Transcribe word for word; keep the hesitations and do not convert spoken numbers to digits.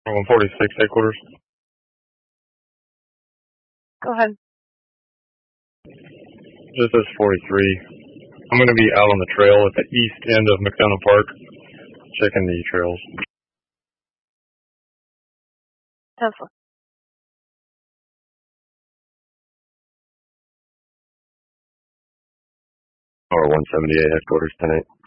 one forty-six headquarters. Go ahead. This is forty-three. I'm going to be out on the trail at the east end of McDonough Park, checking the trails. Tesla. Or one seventy-eight headquarters, ten eight.